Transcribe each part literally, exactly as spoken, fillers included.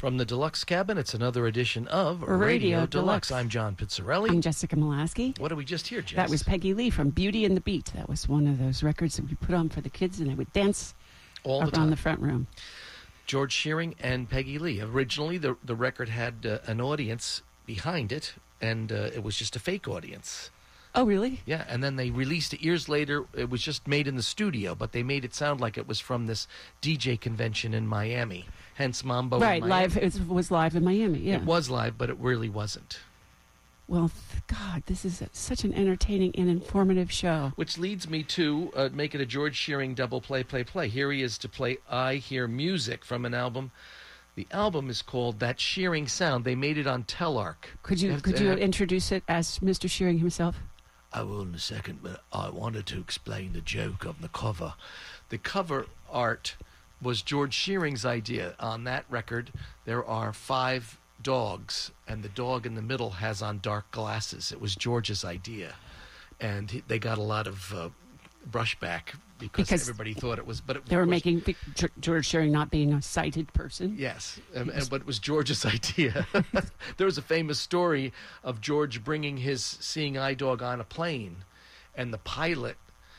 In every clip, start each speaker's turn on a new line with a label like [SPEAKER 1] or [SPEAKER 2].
[SPEAKER 1] From the Deluxe Cabin, it's another edition of
[SPEAKER 2] Radio,
[SPEAKER 1] Radio
[SPEAKER 2] Deluxe.
[SPEAKER 1] Deluxe. I'm John Pizzarelli.
[SPEAKER 2] I'm Jessica Molaski.
[SPEAKER 1] What did we just hear, Jess?
[SPEAKER 2] That was Peggy Lee from Beauty and the Beat. That was one of those records that we put on for the kids, and they would dance
[SPEAKER 1] all the
[SPEAKER 2] around
[SPEAKER 1] time.
[SPEAKER 2] the front room.
[SPEAKER 1] George Shearing and Peggy Lee. Originally, the the record had uh, an audience behind it, and uh, it was just a fake audience.
[SPEAKER 2] Oh, really?
[SPEAKER 1] Yeah, and then they released it years later. It was just made in the studio, but they made it sound like it was from this D J convention in Miami. Hence Mambo
[SPEAKER 2] right,
[SPEAKER 1] in Miami.
[SPEAKER 2] live. It was live in Miami, yeah.
[SPEAKER 1] It was live, but it really wasn't.
[SPEAKER 2] Well, th- God, this is a, such an entertaining and informative show.
[SPEAKER 1] Which leads me to uh, make it a George Shearing double play, play, play. Here he is to play I Hear Music from an album. The album is called That Shearing Sound. They made it on Telarc.
[SPEAKER 2] Could you
[SPEAKER 1] Have-
[SPEAKER 2] could you
[SPEAKER 1] have-
[SPEAKER 2] introduce it as Mister Shearing himself?
[SPEAKER 1] I will in a second, but I wanted to explain the joke of the cover. The cover art was George Shearing's idea. On that record, there are five dogs, and the dog in the middle has on dark glasses. It was George's idea, and he, they got a lot of uh, brushback because,
[SPEAKER 2] Because
[SPEAKER 1] everybody thought it was. But it
[SPEAKER 2] They were
[SPEAKER 1] was,
[SPEAKER 2] making big- G- George Shearing not being a sighted person.
[SPEAKER 1] Yes, um, and, but it was George's idea. There was a famous story of George bringing his seeing eye dog on a plane, and the pilot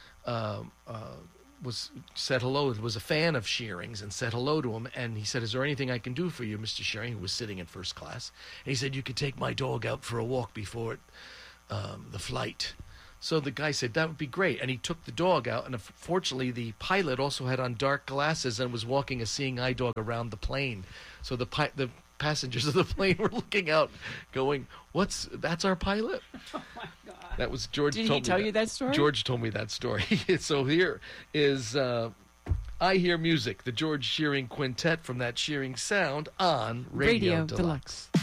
[SPEAKER 1] um, uh, was said hello. Was a fan of Shearing's and said hello to him. And he said, "Is there anything I can do for you, Mister Shearing?" Who was sitting in first class. And he said, "You could take my dog out for a walk before it, um, the flight." So the guy said, "That would be great." And he took the dog out. And unfortunately, the pilot also had on dark glasses and was walking a seeing eye dog around the plane. So the pi- the passengers of the plane were looking out, going, "What's that's our pilot?"
[SPEAKER 2] Oh my God!
[SPEAKER 1] That was George.
[SPEAKER 2] Did
[SPEAKER 1] told
[SPEAKER 2] he
[SPEAKER 1] me
[SPEAKER 2] tell you that story?
[SPEAKER 1] George told me that story. So here is uh, I Hear Music, the George Shearing Quintet from That Shearing Sound on Radio,
[SPEAKER 2] Radio
[SPEAKER 1] Deluxe.
[SPEAKER 2] Deluxe.